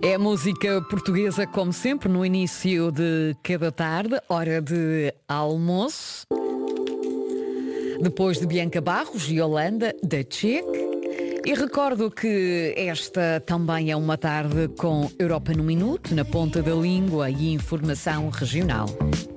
É a música portuguesa, como sempre, no início de cada tarde, hora de almoço. Depois de Bianca Barros e Holanda, da Check. E recordo que esta também é uma tarde com Europa no Minuto, na ponta da língua e informação regional.